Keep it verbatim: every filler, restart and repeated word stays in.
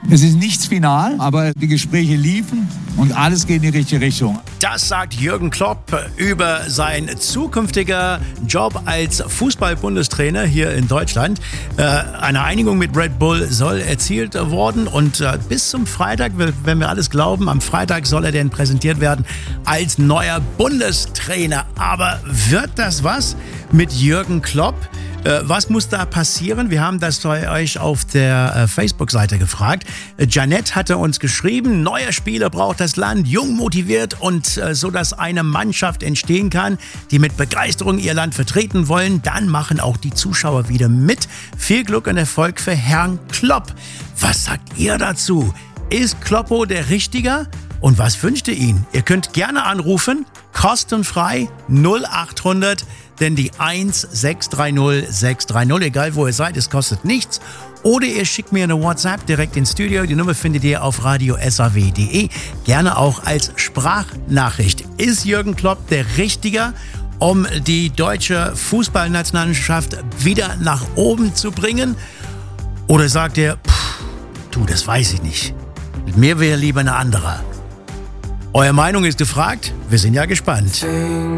Es ist nichts final, aber die Gespräche liefen und alles geht in die richtige Richtung. Das sagt Jürgen Klopp über sein zukünftiger Job als Fußball-Bundestrainer hier in Deutschland. Äh, eine Einigung mit Red Bull soll erzielt worden und äh, bis zum Freitag, wenn wir alles glauben, am Freitag soll er denn präsentiert werden als neuer Bundestrainer. Aber wird das was mit Jürgen Klopp? Äh, was muss da passieren? Wir haben das bei euch auf der äh, Facebook-Seite gefragt. Äh, Janette hatte uns geschrieben, neuer Spieler braucht das Land, jung motiviert und äh, so, dass eine Mannschaft entstehen kann, die mit Begeisterung ihr Land vertreten wollen. Dann machen auch die Zuschauer wieder mit. Viel Glück und Erfolg für Herrn Klopp. Was sagt ihr dazu? Ist Kloppo der Richtige? Und was wünscht ihr ihn? Ihr könnt gerne anrufen, kostenfrei null acht hundert, denn die eins sechs drei null sechs drei null, egal wo ihr seid, es kostet nichts. Oder ihr schickt mir eine WhatsApp direkt ins Studio. Die Nummer findet ihr auf radio s a w punkt d e. Gerne auch als Sprachnachricht. Ist Jürgen Klopp der Richtige, um die deutsche Fußballnationalmannschaft wieder nach oben zu bringen? Oder sagt ihr, pff, du, das weiß ich nicht. Mit mir wäre lieber eine andere. Eure Meinung ist gefragt. Wir sind ja gespannt.